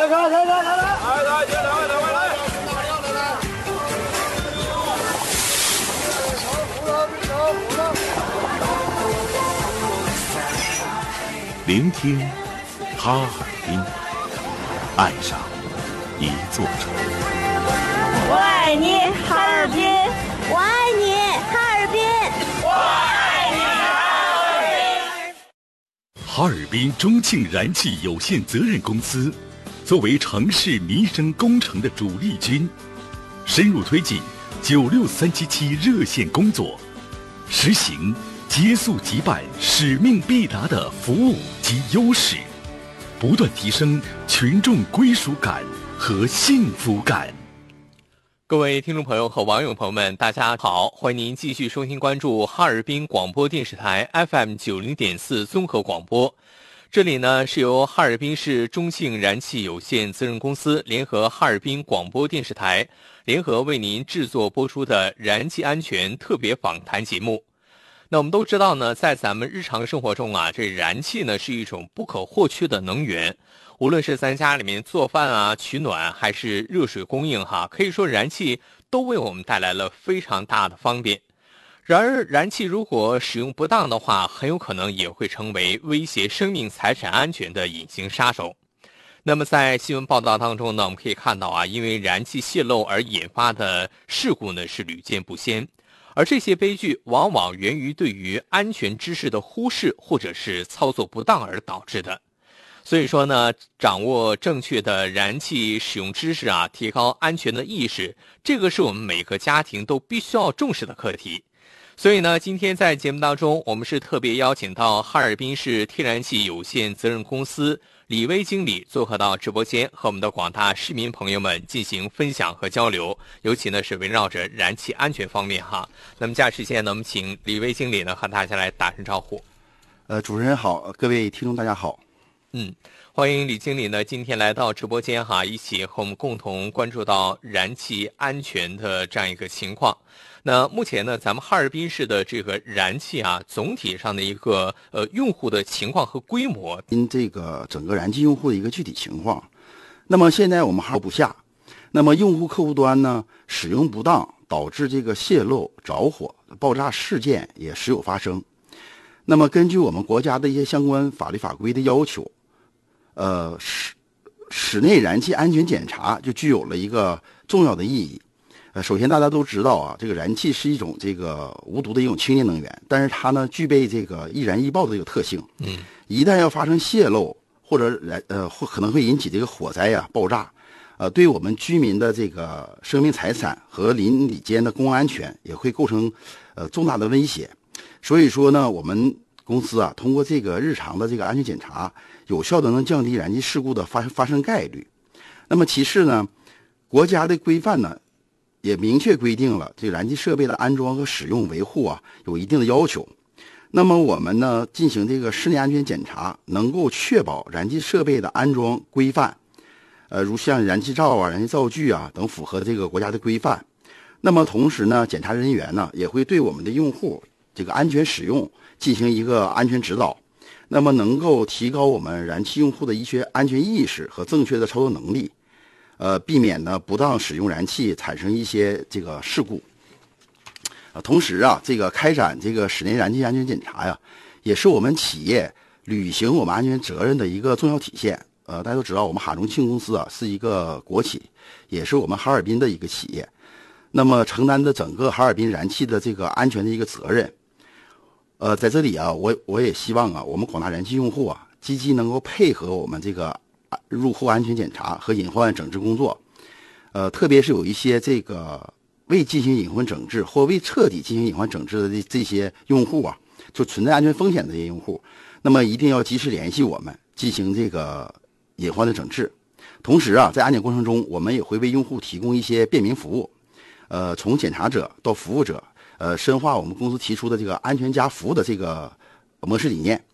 聆听哈尔滨，爱上一座城。 我爱你，哈尔滨！我爱你，哈尔滨！我爱你，哈尔滨！ 哈尔滨中庆燃气有限责任公司作为城市民生工程的主力军，深入推进96377热线工作，实行接速即办、使命必达的服务及优势，不断提升群众归属感和幸福感。 各位听众朋友和网友朋友们，大家好，欢迎您继续收听关注哈尔滨广播电视台 FM90.4 综合广播。这里呢是由哈尔滨市中庆燃气有限责任公司联合哈尔滨广播电视台联合为您制作播出的燃气安全特别访谈节目。那我们都知道呢，在咱们日常生活中啊，这燃气呢是一种不可或缺的能源。无论是咱家里面做饭啊、取暖，还是热水供应哈，可以说燃气都为我们带来了非常大的方便。然而，燃气如果使用不当的话，很有可能也会成为威胁生命财产安全的隐形杀手。那么在新闻报道当中呢，我们可以看到啊，因为燃气泄漏而引发的事故呢是屡见不鲜。而这些悲剧往往源于对于安全知识的忽视，或者是操作不当而导致的。所以说呢，掌握正确的燃气使用知识啊，提高安全的意识，这个是我们每个家庭都必须要重视的课题。所以呢，今天在节目当中，我们是特别邀请到哈尔滨市天然气有限责任公司李薇经理做客到直播间，和我们的广大市民朋友们进行分享和交流，尤其呢是围绕着燃气安全方面哈。那么接下来时间呢，我们请李薇经理呢和大家来打声招呼。 主持人好，各位听众大家好。 欢迎李经理呢今天来到直播间哈，一起和我们共同关注到燃气安全的这样一个情况。那目前呢，咱们哈尔滨市的这个燃气啊，总体上的一个用户的情况和规模， 这个整个燃气用户的一个具体情况。那么现在我们哈尔不下，那么用户客户端呢使用不当，导致这个泄漏、着火、爆炸事件也时有发生。那么根据我们国家的一些相关法律法规的要求，室内燃气安全检查就具有了一个重要的意义。首先大家都知道啊，这个燃气是一种这个无毒的一种清洁能源，但是它呢具备这个易燃易爆的这个特性。一旦要发生泄漏或者或可能会引起这个火灾啊、爆炸，对我们居民的这个生命财产和邻里间的公共安全也会构成重大的威胁。所以说呢，我们公司啊通过这个日常的这个安全检查，有效的能降低燃气事故的发生概率。那么其次呢，国家的规范呢也明确规定了这个燃气设备的安装和使用维护啊有一定的要求。那么我们呢进行这个室内安全检查，能够确保燃气设备的安装规范，如像燃气灶啊、燃气灶具啊等符合这个国家的规范。那么同时呢，检查人员呢也会对我们的用户这个安全使用进行一个安全指导，那么能够提高我们燃气用户的一些安全意识和正确的操作能力，避免呢不当使用燃气产生一些这个事故。同时啊，这个开展这个室内燃气安全检查呀，也是我们企业履行我们安全责任的一个重要体现。大家都知道，我们哈中庆公司啊是一个国企，也是我们哈尔滨的一个企业，那么承担着整个哈尔滨燃气的这个安全的一个责任。在这里啊，我也希望啊，我们广大燃气用户啊，积极能够配合我们这个入户安全检查和隐患整治工作。特别是有一些这个未进行隐患整治或未彻底进行隐患整治的这些用户啊，就存在安全风险的这些用户，那么一定要及时联系我们进行这个隐患的整治。同时啊，在安检过程中，我们也会为用户提供一些便民服务，从检查者到服务者，深化我们公司提出的这个安全加服务的这个模式理念，